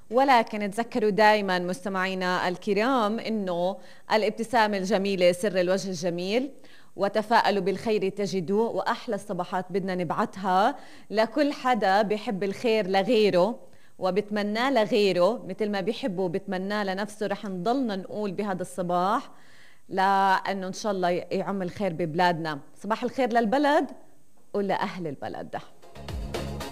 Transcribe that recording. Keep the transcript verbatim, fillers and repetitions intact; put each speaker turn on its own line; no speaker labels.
ولكن تذكروا دائما مستمعينا الكرام انه الابتسامة الجميلة سر الوجه الجميل، وتفاءلوا بالخير تجدوه. واحلى الصباحات بدنا نبعتها لكل حدا بيحب الخير لغيره وبتمناه لغيره مثل ما بيحبه وبتمناه لنفسه. رح نضلنا نقول بهذا الصباح لأنه إن شاء الله يعم الخير ببلادنا. صباح الخير للبلد ولأهل البلد.